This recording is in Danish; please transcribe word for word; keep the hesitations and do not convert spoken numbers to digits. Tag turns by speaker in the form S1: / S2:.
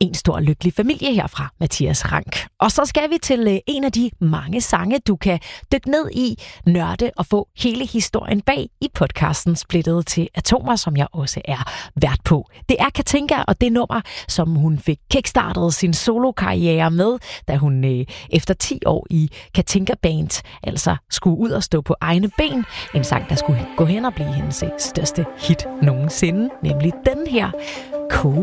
S1: En stor lykkelig familie herfra, Mathias Rank. Og så skal vi til en af de mange sange, du kan dykke ned i, nørde og få hele historien bag i podcasten Splittet til Atomer, som jeg også er vært på. Det er Katinka, og det nummer, som hun fik kickstartet sin solokarriere med, da hun øh, efter ti år i Katinka Band altså skulle ud og stå på egne ben. En sang, der skulle gå hen og blive hendes største hit nogensinde, nemlig den her, Cool